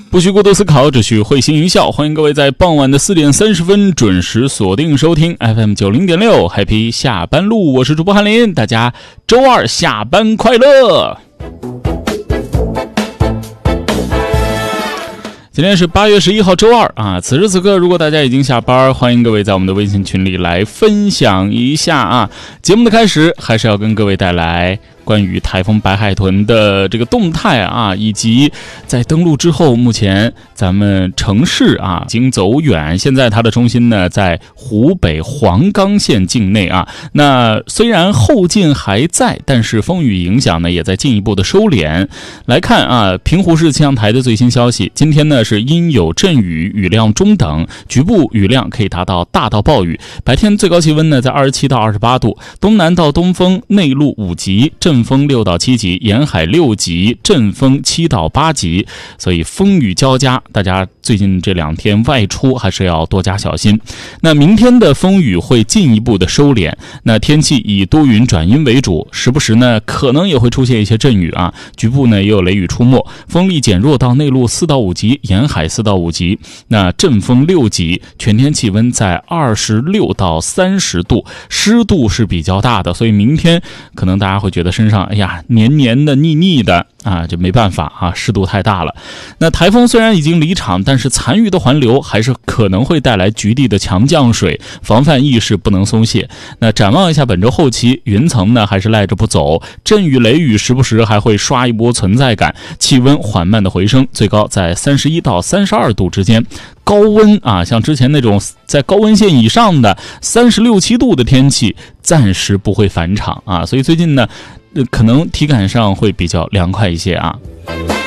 不需过多思考，只需会心一笑。欢迎各位在傍晚的4点30分准时锁定收听 FM 90.6 Happy 下班路，我是主播翰林，大家周二下班快乐。今天是8月11号周二啊，此时此刻如果大家已经下班，欢迎各位在我们的微信群里来分享一下啊。节目的开始还是要跟各位带来关于台风白海豚的这个动态啊，以及在登陆之后，目前咱们城市啊已经走远，现在它的中心呢在湖北黄冈县境内啊。那虽然后劲还在，但是风雨影响呢也在进一步的收敛。来看啊，平湖市气象台的最新消息，今天呢是阴有阵雨，雨量中等，局部雨量可以达到大到暴雨。白天最高气温呢在27到28度，东南到东风内陆5级，阵风6到7级，沿海6级，阵风7到8级，所以风雨交加，大家最近这2天外出还是要多加小心。那明天的风雨会进一步的收敛，那天气以多云转阴为主，时不时呢可能也会出现一些阵雨啊，局部呢也有雷雨出没，风力减弱到内陆4到5级，沿海4到5级，那阵风6级，全天气温在26到30度，湿度是比较大的，所以明天可能大家会觉得身上黏黏的腻腻的啊，这没办法啊，湿度太大了。那台风虽然已经离场，但是残余的环流还是可能会带来局地的强降水，防范意识不能松懈。那展望一下本周后期，云层呢还是赖着不走，阵雨雷雨时不时还会刷一波存在感，气温缓慢的回升，最高在31到32度之间。高温啊，像之前那种在高温线以上的36、7度的天气暂时不会返场啊，所以最近呢可能体感上会比较凉快一些啊。